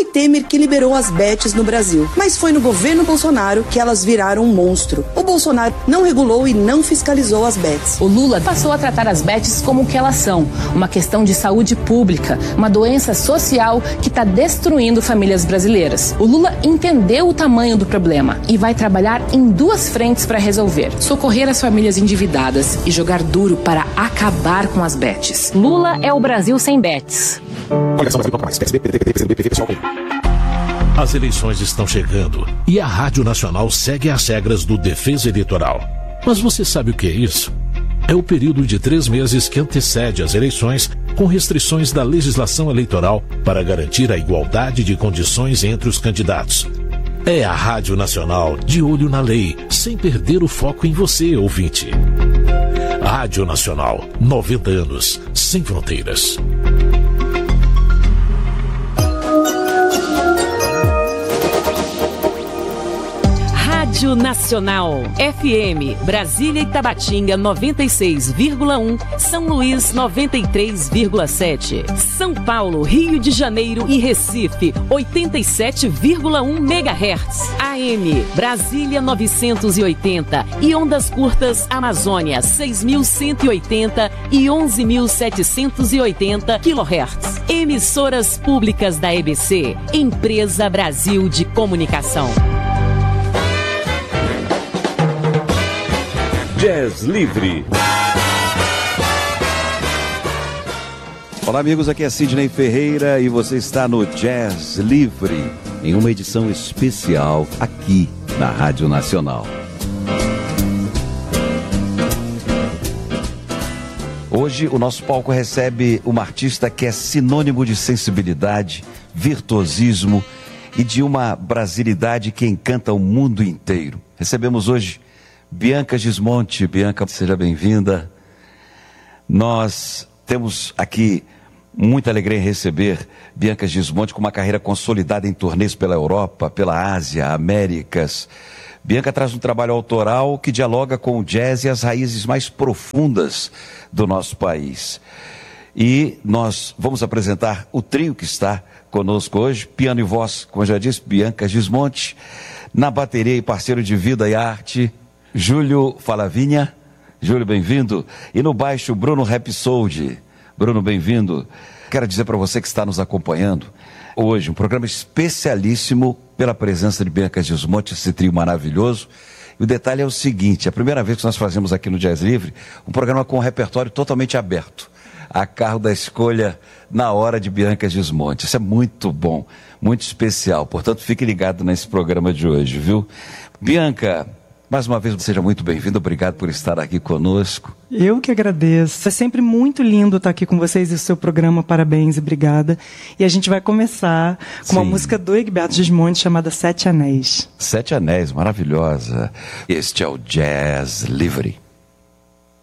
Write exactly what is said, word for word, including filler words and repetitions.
Temer que liberou as bets no Brasil. Mas foi no governo Bolsonaro que elas viraram um monstro. O Bolsonaro não regulou e não fiscalizou as bets. O Lula passou a tratar as bets como o que elas são, uma questão de saúde pública, uma doença social que está destruindo famílias brasileiras. O Lula entendeu o tamanho do problema e vai trabalhar em duas frentes para resolver: socorrer as famílias endividadas e jogar duro para acabar com as bets. Lula é o Brasil sem bets. As eleições estão chegando e a Rádio Nacional segue as regras do Defesa Eleitoral. Mas você sabe o que é isso? É o período de três meses que antecede as eleições, com restrições da legislação eleitoral para garantir a igualdade de condições entre os candidatos. É a Rádio Nacional de olho na lei, sem perder o foco em você, ouvinte. Rádio Nacional, noventa anos, sem fronteiras. Rádio Nacional, F M, Brasília e Tabatinga noventa e seis vírgula um, São Luís noventa e três vírgula sete, São Paulo, Rio de Janeiro e Recife oitenta e sete vírgula um megahertz, A M, Brasília novecentos e oitenta e ondas curtas Amazônia seis mil cento e oitenta e onze mil setecentos e oitenta quilohertz. Emissoras públicas da E B C, Empresa Brasil de Comunicação. Jazz Livre. Olá amigos, aqui é Sidney Ferreira e você está no Jazz Livre, em uma edição especial aqui na Rádio Nacional. Hoje o nosso palco recebe uma artista que é sinônimo de sensibilidade, virtuosismo e de uma brasilidade que encanta o mundo inteiro. Recebemos hoje Bianca Gismonti. Bianca, seja bem-vinda. Nós temos aqui muita alegria em receber Bianca Gismonti, com uma carreira consolidada em turnês pela Europa, pela Ásia, Américas. Bianca traz um trabalho autoral que dialoga com o jazz e as raízes mais profundas do nosso país. E nós vamos apresentar o trio que está conosco hoje: piano e voz, como eu já disse, Bianca Gismonti. Na bateria e parceiro de vida e arte, Júlio Falavinha. Júlio, bem-vindo. E no baixo, Bruno Rapsold. Bruno, bem-vindo. Quero dizer para você que está nos acompanhando hoje, um programa especialíssimo pela presença de Bianca Gismonti, esse trio maravilhoso. E o detalhe é o seguinte: é a primeira vez que nós fazemos aqui no Jazz Livre um programa com um repertório totalmente aberto, a cargo da escolha na hora de Bianca Gismonti. Isso é muito bom, muito especial. Portanto, fique ligado nesse programa de hoje, viu? Bianca, mais uma vez, seja muito bem-vindo, obrigado por estar aqui conosco. Eu que agradeço, é sempre muito lindo estar aqui com vocês e o seu programa, parabéns e obrigada. E a gente vai começar com Sim. uma música do Egberto Gismonti chamada Sete Anéis. Sete Anéis, maravilhosa. Este é o Jazz Livre.